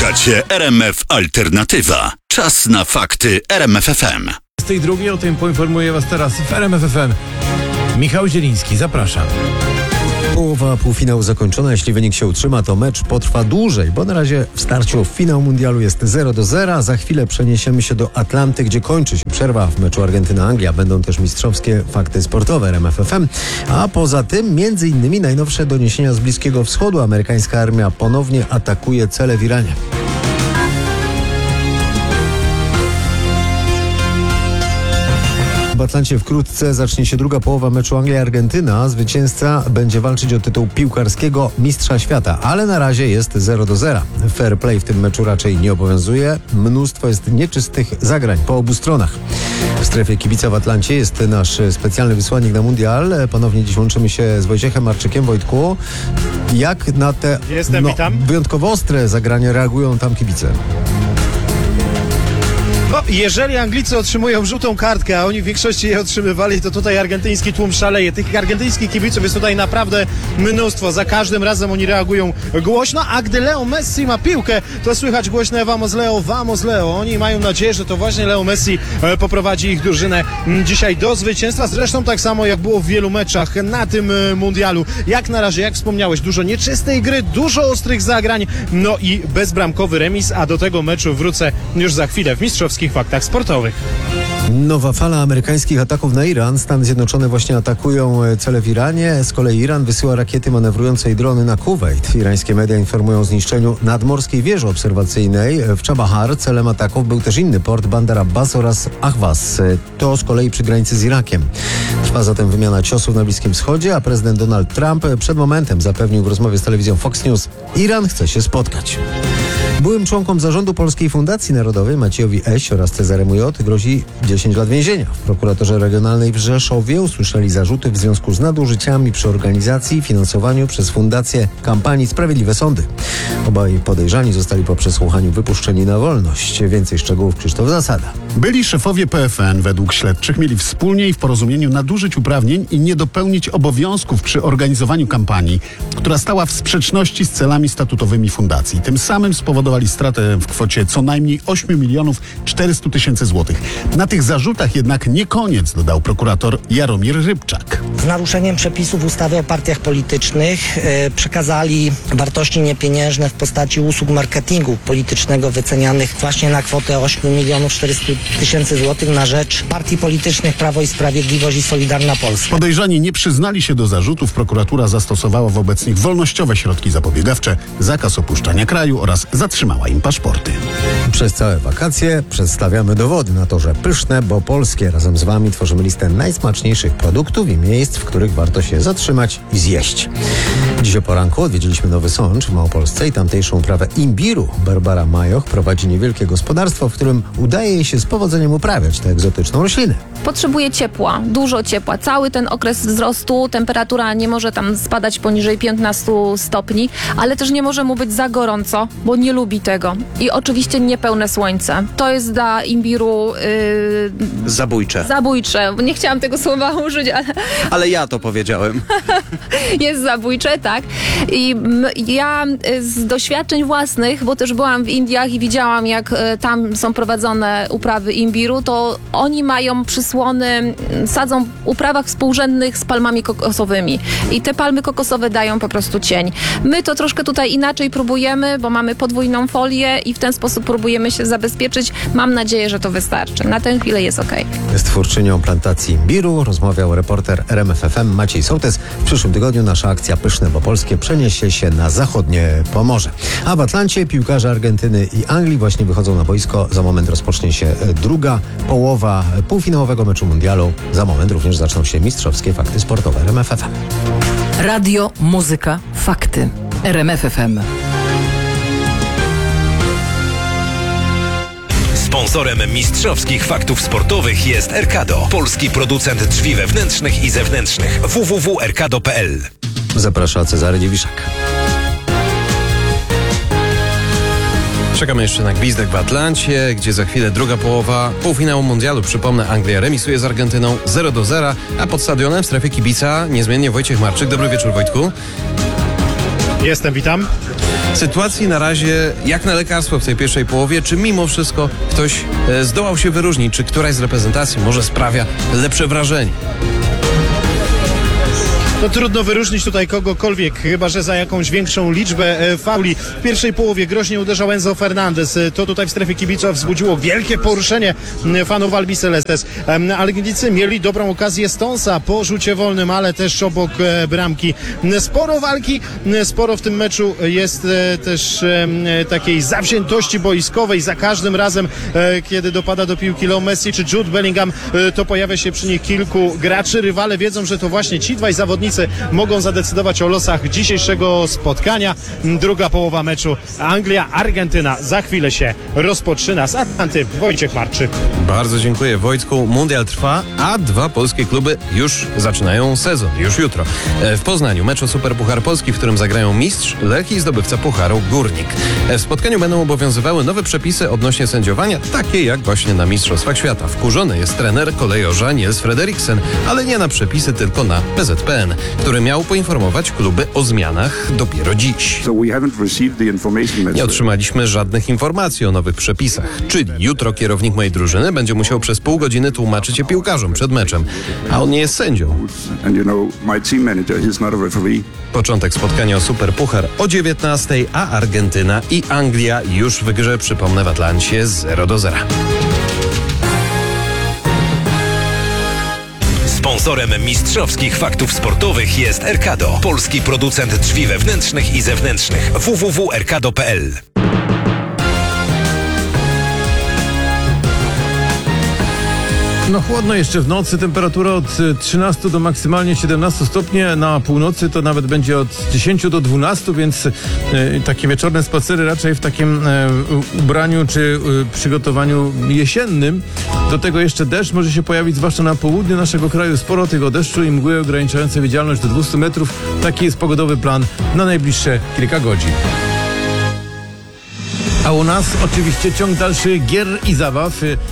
Słuchacie RMF Alternatywa. Czas na fakty RMF FM. Z tej drugiej, o tym poinformuję Was teraz w RMF FM. Michał Zieliński, zapraszam. Połowa półfinału zakończona. Jeśli wynik się utrzyma, to mecz potrwa dłużej, bo na razie w starciu w finał mundialu jest 0-0. Za chwilę przeniesiemy się do Atlanty, gdzie kończy się przerwa w meczu Argentyna-Anglia. Będą też mistrzowskie fakty sportowe RMF FM. A poza tym między innymi najnowsze doniesienia z Bliskiego Wschodu. Amerykańska armia ponownie atakuje cele w Iranie. W Atlancie wkrótce zacznie się druga połowa meczu Anglia-Argentyna. Zwycięzca będzie walczyć o tytuł piłkarskiego mistrza świata, ale na razie jest 0-0. Fair play w tym meczu raczej nie obowiązuje. Mnóstwo jest nieczystych zagrań po obu stronach. W strefie kibica w Atlancie jest nasz specjalny wysłannik na mundial. Ponownie dziś łączymy się z Wojciechem Marczykiem. Wojtku, jak na te wyjątkowo ostre zagrania reagują tam kibice? No, jeżeli Anglicy otrzymują żółtą kartkę, a oni w większości je otrzymywali, to tutaj argentyński tłum szaleje. Tych argentyńskich kibiców jest tutaj naprawdę mnóstwo. Za każdym razem oni reagują głośno, a gdy Leo Messi ma piłkę, to słychać głośne vamos Leo, vamos Leo. Oni mają nadzieję, że to właśnie Leo Messi poprowadzi ich drużynę dzisiaj do zwycięstwa. Zresztą tak samo jak było w wielu meczach na tym mundialu. Jak na razie, jak wspomniałeś, dużo nieczystej gry, dużo ostrych zagrań, no i bezbramkowy remis, a do tego meczu wrócę już za chwilę w mistrzowskich faktach sportowych. Nowa fala amerykańskich ataków na Iran. Stany Zjednoczone właśnie atakują cele w Iranie. Z kolei Iran wysyła rakiety manewrujące i drony na Kuwejt. Irańskie media informują o zniszczeniu nadmorskiej wieży obserwacyjnej w Chabahar. Celem ataków był też inny port, Bandar Abbas oraz Ahvaz. To z kolei przy granicy z Irakiem. Trwa zatem wymiana ciosów na Bliskim Wschodzie, a prezydent Donald Trump przed momentem zapewnił w rozmowie z telewizją Fox News: Iran chce się spotkać. Byłym członkom zarządu Polskiej Fundacji Narodowej Maciejowi Eś oraz Cezaremu J. grozi 10 lat więzienia. W prokuraturze regionalnej w Rzeszowie usłyszeli zarzuty w związku z nadużyciami przy organizacji i finansowaniu przez fundację kampanii Sprawiedliwe Sądy. Obaj podejrzani zostali po przesłuchaniu wypuszczeni na wolność. Więcej szczegółów Krzysztof Zasada. Byli szefowie PFN według śledczych mieli wspólnie i w porozumieniu nadużyć uprawnień i nie dopełnić obowiązków przy organizowaniu kampanii, która stała w sprzeczności z celami statutowymi fundacji. Tym samym spowodowali stratę w kwocie co najmniej 8 milionów 400 tysięcy złotych. Na tych zarzutach jednak nie koniec, dodał prokurator Jaromir Rybczak. Z naruszeniem przepisów ustawy o partiach politycznych przekazali wartości niepieniężne w postaci usług marketingu politycznego wycenianych właśnie na kwotę 8 milionów 400 tysięcy złotych na rzecz partii politycznych Prawo i Sprawiedliwość i Solidarna Polska. Podejrzani nie przyznali się do zarzutów. Prokuratura zastosowała wobec nich wolnościowe środki zapobiegawcze, zakaz opuszczania kraju oraz zatrzymała im paszporty. Przez całe wakacje przedstawiamy dowody na to, że pyszne, bo polskie. Razem z Wami tworzymy listę najsmaczniejszych produktów i miejsc, w których warto się zatrzymać i zjeść. Dziś o poranku odwiedziliśmy Nowy Sącz w Małopolsce i tamtejszą uprawę imbiru. Barbara Majoch prowadzi niewielkie gospodarstwo, w którym udaje jej się z powodzeniem uprawiać tę egzotyczną roślinę. Potrzebuje ciepła, dużo ciepła. Cały ten okres wzrostu, temperatura nie może tam spadać poniżej 15 stopni, ale też nie może mu być za gorąco, bo nie lubi tego. I oczywiście niepełne słońce. To jest dla imbiru zabójcze. Nie chciałam tego słowa użyć, Ale ja to powiedziałem. jest zabójcze, tak. I ja z doświadczeń własnych, bo też byłam w Indiach i widziałam, jak tam są prowadzone uprawy imbiru, to oni mają przysłony, sadzą w uprawach współrzędnych z palmami kokosowymi. I te palmy kokosowe dają po prostu cień. My to troszkę tutaj inaczej próbujemy, bo mamy podwójną folię i w ten sposób próbujemy się zabezpieczyć. Mam nadzieję, że to wystarczy. Na tę chwilę jest okej. Z twórczynią plantacji imbiru rozmawiał reporter RMF FM Maciej Sołtys. W przyszłym tygodniu nasza akcja Pyszne, bo polskie przeniesie się na zachodnie Pomorze. A w Atlancie piłkarze Argentyny i Anglii właśnie wychodzą na boisko. Za moment rozpocznie się druga połowa półfinałowego meczu mundialu. Za moment również zaczną się mistrzowskie fakty sportowe RMF FM. Radio, muzyka, fakty. RMF FM. Sponsorem mistrzowskich faktów sportowych jest Erkado, polski producent drzwi wewnętrznych i zewnętrznych. www.erkado.pl. Zaprasza Cezary Dziewiszak. Czekamy jeszcze na gwizdek w Atlancie, gdzie za chwilę druga połowa półfinału mundialu. Przypomnę, Anglia remisuje z Argentyną 0-0, a pod stadionem w strefie kibica niezmiennie Wojciech Marczyk. Dobry wieczór, Wojtku. Jestem, witam. Sytuacji na razie jak na lekarstwo w tej pierwszej połowie, czy mimo wszystko ktoś zdołał się wyróżnić, czy któraś z reprezentacji może sprawia lepsze wrażenie? No trudno wyróżnić tutaj kogokolwiek, chyba że za jakąś większą liczbę fauli. W pierwszej połowie groźnie uderzał Enzo Fernandez. To tutaj w strefie kibiców wzbudziło wielkie poruszenie fanów Albi Celestes. Anglicy mieli dobrą okazję Stonesa po rzucie wolnym, ale też obok bramki. Sporo walki, sporo w tym meczu jest też takiej zawziętości boiskowej. Za każdym razem, kiedy dopada do piłki Leo Messi czy Jude Bellingham, to pojawia się przy nich kilku graczy. Rywale wiedzą, że to właśnie ci dwaj zawodnicy mogą zadecydować o losach dzisiejszego spotkania. Druga połowa meczu Anglia-Argentyna za chwilę się rozpoczyna. Z Atlanty Wojciech Marczyk. Bardzo dziękuję, Wojtku. Mundial trwa, a 2 polskie kluby już zaczynają sezon, już jutro. W Poznaniu mecz o Superpuchar Polski, w którym zagrają mistrz Lech i zdobywca pucharu Górnik. W spotkaniu będą obowiązywały nowe przepisy odnośnie sędziowania, takie jak właśnie na Mistrzostwach Świata. Wkurzony jest trener kolejorza Niels Frederiksen, ale nie na przepisy, tylko na PZPN, który miał poinformować kluby o zmianach dopiero dziś. Nie otrzymaliśmy żadnych informacji o nowych przepisach, czyli jutro kierownik mojej drużyny będzie musiał przez pół godziny tłumaczyć się piłkarzom przed meczem, a on nie jest sędzią. Początek spotkania o Superpuchar o 19:00, a Argentyna i Anglia już w grze, przypomnę, w Atlancie 0-0. Sponsorem mistrzowskich faktów sportowych jest Erkado, polski producent drzwi wewnętrznych i zewnętrznych. www.erkado.pl. No chłodno jeszcze w nocy, temperatura od 13 do maksymalnie 17 stopni, na północy to nawet będzie od 10 do 12, więc takie wieczorne spacery raczej w takim ubraniu czy przygotowaniu jesiennym. Do tego jeszcze deszcz może się pojawić, zwłaszcza na południu naszego kraju. Sporo tego deszczu i mgły ograniczające widzialność do 200 metrów. Taki jest pogodowy plan na najbliższe kilka godzin. A u nas oczywiście ciąg dalszy gier i zabaw.